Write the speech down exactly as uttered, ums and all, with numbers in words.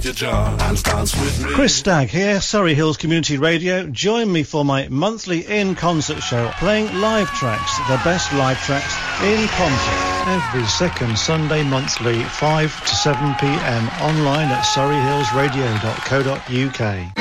Chris Stagg here, Surrey Hills Community Radio. Join me for my monthly in-concert show, playing live tracks, the best live tracks in concert. Every second Sunday monthly, five to seven p m, online at surrey hills radio dot co dot u k.